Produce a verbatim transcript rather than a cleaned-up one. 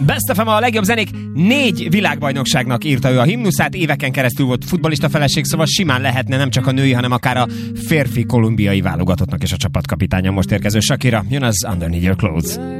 Best ef em a legjobb zenék, négy világbajnokságnak írta ő a himnuszát, éveken keresztül volt futballista feleség, szóval simán lehetne nem csak a női, hanem akár a férfi kolumbiai válogatottnak és a csapatkapitánya most érkező Shakira. Jön az Underneath Your Clothes.